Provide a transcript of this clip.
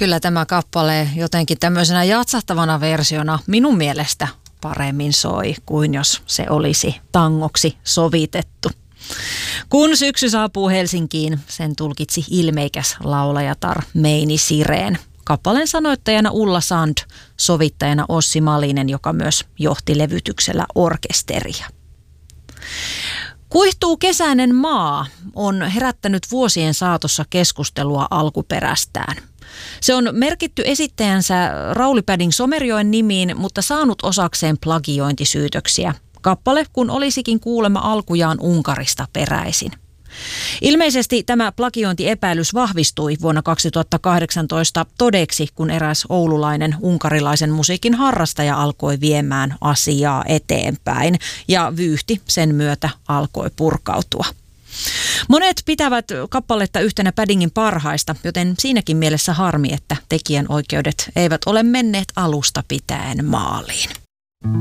Kyllä tämä kappale jotenkin tämmöisenä jatsahtavana versiona minun mielestä paremmin soi kuin jos se olisi tangoksi sovitettu. Kun syksy saapuu Helsinkiin, sen tulkitsi ilmeikäs laulajatar Meini Sireen. Kappaleen sanoittajana Ulla Sand, sovittajana Ossi Malinen, joka myös johti levytyksellä orkesteria. Kuihtuu kesäinen maa on herättänyt vuosien saatossa keskustelua alkuperästään. Se on merkitty esittäjänsä Rauli Padding Somerjoen nimiin, mutta saanut osakseen plagiointisyytöksiä. Kappale kun olisikin kuulemma alkujaan Unkarista peräisin. Ilmeisesti tämä plagiointiepäilys vahvistui vuonna 2018 todeksi, kun eräs oululainen unkarilaisen musiikin harrastaja alkoi viemään asiaa eteenpäin ja vyyhti sen myötä alkoi purkautua. Monet pitävät kappaletta yhtenä Paddingin parhaista, joten siinäkin mielessä harmi, että tekijänoikeudet eivät ole menneet alusta pitäen maaliin.